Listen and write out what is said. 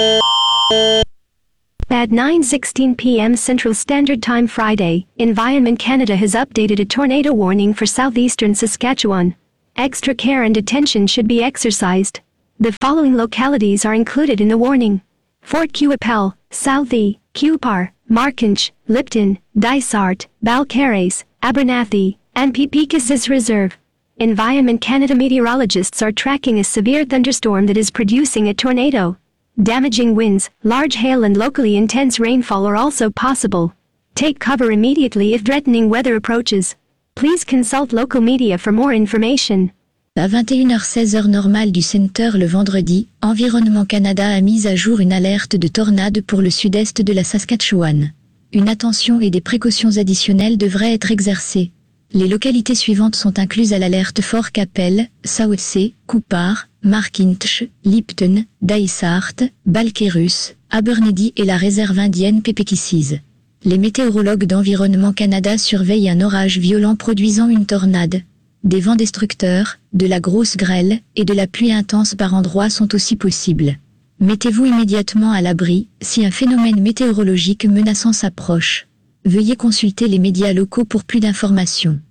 At 9:16 p.m. Central Standard Time Friday, Environment Canada has updated a tornado warning for southeastern Saskatchewan. Extra care and attention should be exercised. The following localities are included in the warning: Fort Qu'Appelle, Southey, Cupar, Markinch, Lipton, Dysart, Balcarres, Abernathy, and Pepecasis Reserve. Environment Canada meteorologists are tracking a severe thunderstorm that is producing a tornado. Damaging winds, large hail and locally intense rainfall are also possible. Take cover immediately if threatening weather approaches. Please consult local media for more information. À 21h16 heure normale du Centre le vendredi, Environnement Canada a mis à jour une alerte de tornade pour le sud-est de la Saskatchewan. Une attention et des précautions additionnelles devraient être exercées. Les localités suivantes sont incluses à l'alerte: Fort Qu'Appelle, Southey, Cupar, Markinch, Lipton, Dysart, Balcarres, Abernathy et la réserve indienne Pepecasis. Les météorologues d'Environnement Canada surveillent un orage violent produisant une tornade. Des vents destructeurs, de la grosse grêle et de la pluie intense par endroits sont aussi possibles. Mettez-vous immédiatement à l'abri si un phénomène météorologique menaçant s'approche. Veuillez consulter les médias locaux pour plus d'informations.